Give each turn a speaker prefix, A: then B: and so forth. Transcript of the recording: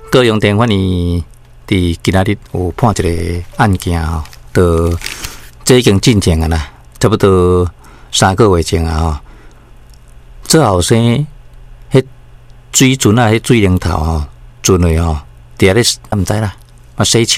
A: 高雄地法院伫今仔日有判一个案件吼，这已经进前啊啦，差不多3个月前啊吼，这后生迄水船啊，迄水龙头吼，船的吼，伫遐咧毋知啦，洗手。